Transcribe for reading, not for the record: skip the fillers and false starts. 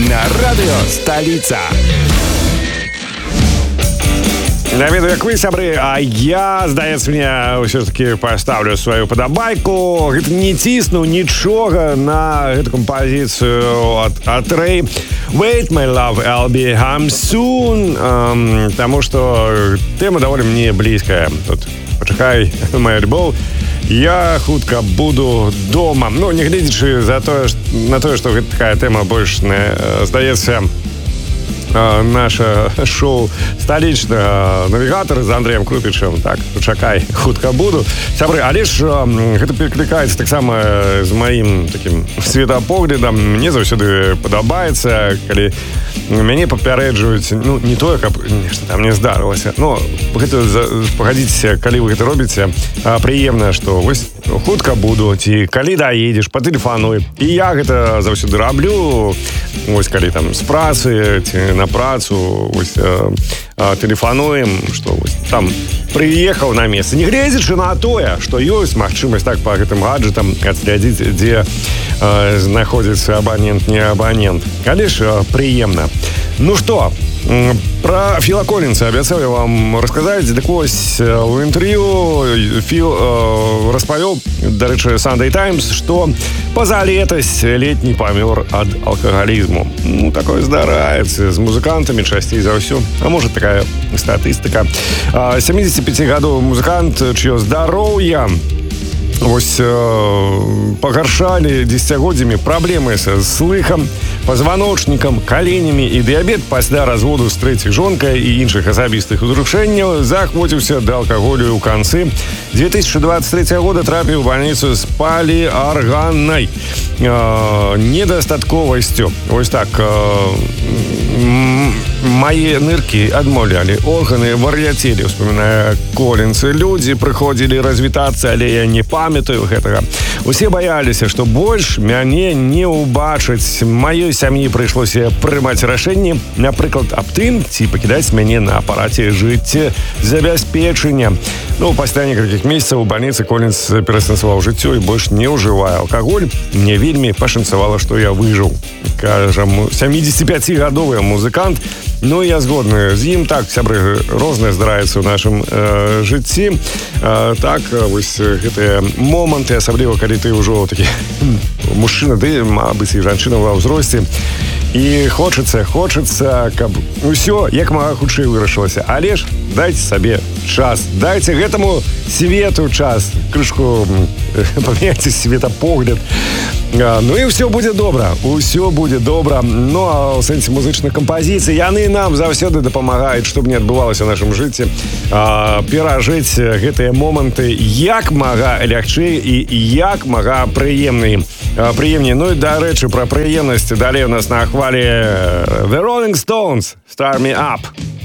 на радыё «Сталіца». Не ведаю, як вы, сябры, а я, здаецца мне, ўсё ж таки паставлю сваю падабайку. Гэта не цісну нічога на гэту кампазіцыю ад Рэй. Wait, my love, I'll be home soon. Таму што тэма даволі мне блізкая. Тут пачакай, моя любоў. Я хутка буду дома. Ну, не гледзячы на тое, што гэта такая тэма больш, здаецца, наше шоу сталічнага навігатара з Андрэем Крупічем. Так, пачакай, хутка буду. Сябры, але ж гэта пераклікаецца таксама з маім такім светапоглядам. Мне заўсёды падабаецца, калі мяне папярэджваюць, ну, не тое, каб нешта там не здарылася. Ну, гэта, пагадзіцеся, калі вы гэта робіце, прыемна, што вось хутка буду, ці калі даедзеш, патэлефануй. І я гэта заўсёды раблю. Вось калі там з працы, ці на працу, вось тэлефануем, што вось там прыехаў на месца. Не гледзячы на тое, што ёсць магчымасць так па гэтым гаджетам адследзіць, дзе знаходзіцца абанент, не абанент. Але ж прыемна. Ну што, про Філа Коллінса абяцаў я вам расказаць. Дык вось, у інтэрв'ю Філ распавёў, дарэчы, Sunday Times, што пазалетась летні памёр ад алкагалізму. Ну, такое здараецца з музыкантамі часцей за ўсё. А можа, такая статыстыка. 75-гадовы музыкант, чыё здароўе вось пагаршалі дзесяцігоддзямі праблемы са слыхам, пазваночнікам, каленямі і дыябет пасля разводу з трэцяй жонкай і іншых асабістых узрушэнняў захвоціўся да алкаголю ў канцы 2023 года, трапіў у бальніцу з паліарганнай недастатковасцю. Вось так, мае ныркі адмаўлялі, органы вар'яцелі, успамінае Коллінс. Людзі прыходзілі развітацца, але я не памятаю гэтага. Усе баяліся, што больш мяне не ўбачаць. Маёй сям'і прыйшлося прымаць рашэнне, напрыклад, аб тым, ці пакідаць мяне на апараце жыццезабеспечання. Ну, пасля некалькіх месяцаў у бальніцы Коллінс перасэнсаваў жыццё і больш не ўжывае алкаголь. Мне вельмі пашанцавала, што я выжыў. Кажа, 75-гадовы музыкант. Ну, я згодны з ім. Так, сябры, рознае здараецца ў нашым жыцці. Так, вось гэтыя моманты, асабліва, калі ты ўжо такі мужчына, ды, мабыць, і жанчына ва ўзросце. І хочацца, каб усё як мага хутчэй вырашылася. Але ж дайце сабе час. Дайце гэтаму свету час. Крышку памяняйце светапогляд. Ну і ўсё будзе добра. Усё будзе добра. Ну, а ў сэнсе музычных кампазіцый яны нам заўсёды дапамагаюць, што б не адбывалася ў нашым жыцці, перажыць гэтыя моманты як мага лягчэй і як мага прыемней. Ну і, дарэчы, пра прыемнасць далей у нас на хвалі The Rolling Stones, Start Me Up.